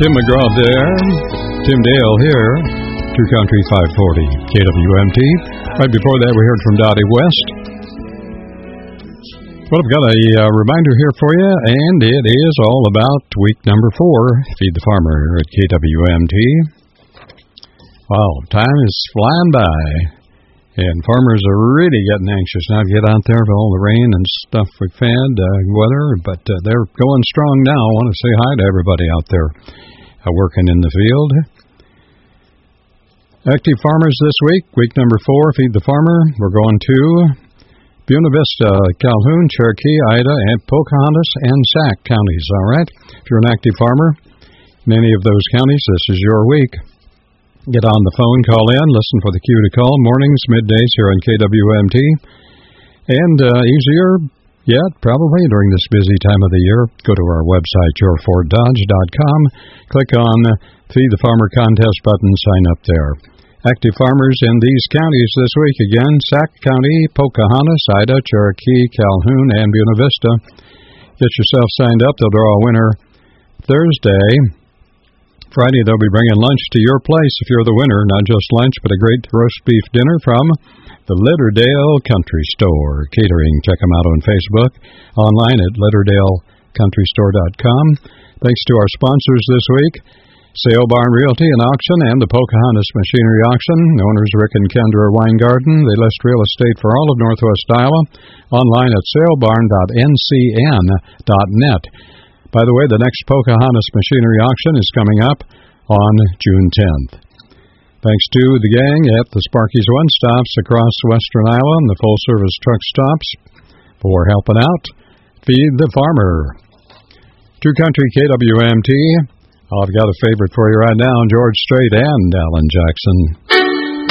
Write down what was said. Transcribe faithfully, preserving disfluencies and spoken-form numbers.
Tim McGraw there. Tim Dale here. True Country five forty K W M T. Right before that, we heard from Dottie West. Well, I've got a uh, reminder here for you, and it is all about week number four, Feed the Farmer here at K W M T. Wow, time is flying by, and farmers are really getting anxious now to get out there with all the rain and stuff we've had, uh, weather, but uh, they're going strong now. I want to say hi to everybody out there uh, working in the field. Active farmers this week, week number four, Feed the Farmer. We're going to Buena Vista, Calhoun, Cherokee, Ida, and Pocahontas and Sac counties, all right? If you're an active farmer in any of those counties, this is your week. Get on the phone, call in, listen for the cue to call, mornings, middays here on K W M T. And uh, easier yet, probably during this busy time of the year, go to our website, your ford dodge dot com, click on Feed the Farmer Contest button, sign up there. Active farmers in these counties this week again, Sac County, Pocahontas, Ida, Cherokee, Calhoun, and Buena Vista. Get yourself signed up. They'll draw a winner Thursday. Friday, they'll be bringing lunch to your place if you're the winner. Not just lunch, but a great roast beef dinner from the Litterdale Country Store Catering. Check them out on Facebook, online at litterdale country store dot com. Thanks to our sponsors this week, Sale Barn Realty and Auction and the Pocahontas Machinery Auction. Owners Rick and Kendra Weingarten. They list real estate for all of Northwest Iowa. Online at sale barn dot n c n dot net. By the way, the next Pocahontas Machinery Auction is coming up on June tenth. Thanks to the gang at the Sparky's One Stops across western Iowa and the full-service truck stops for helping out Feed the Farmer. True Country K W M T. I've got a favorite for you right now, George Strait and Alan Jackson.